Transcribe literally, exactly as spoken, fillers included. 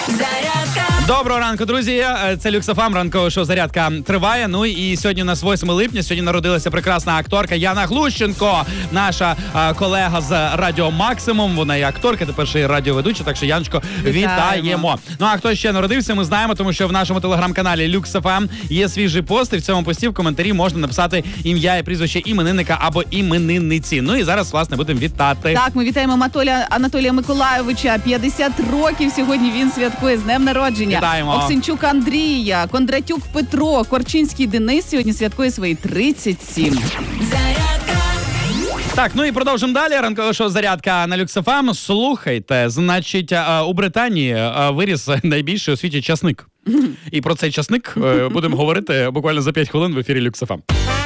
Доброго ранку, друзі. Це Люкс еф ем, ранкове шоу «Зарядка» триває. Ну і сьогодні у нас восьме липня. Сьогодні народилася прекрасна акторка Яна Глущенко, наша а, колега з Радіо Максимум. Вона є акторка, тепер ще й радіоведуча, так що, Яночко, вітаємо. вітаємо. Ну а хто ще народився, ми знаємо, тому що в нашому телеграм-каналі Люкс еф ем є свіжий пост, і в цьому пості в коментарі можна написати ім'я і прізвище іменинника або іменинниці. Ну і зараз, власне, будемо вітати. Так, ми вітаємо Анатолія, Анатолія Миколайовича. п'ятдесят років сьогодні він святкує, з днем народження. Вітаємо. Оксенчук Андрія, Кондратюк Петро, Корчинський Денис сьогодні святкує свої тридцять сім. Так, ну і продовжимо далі. Ранкове шоу «Зарядка» на Люкс еф ем. Слухайте, значить, у Британії виріс найбільший у світі часник. І про цей часник будемо говорити буквально за п'ять хвилин в ефірі Люкс еф ем.